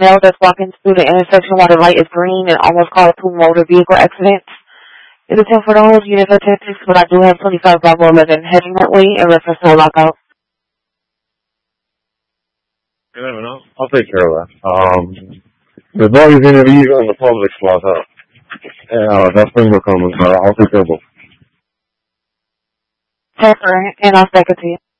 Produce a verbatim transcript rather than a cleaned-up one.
male that's walking through the intersection while the light is green and almost caused two motor vehicle accidents. It is ten for those units of tactics, but I do have twenty-five Bravo eleven heading that way and reference no lockout. You never know. I'll take care of that. Um, the dog is going to be on the public spot. Uh, yeah, that's Springbrook coming, but I'll take care of both. Transfer, and I'll stack it to you.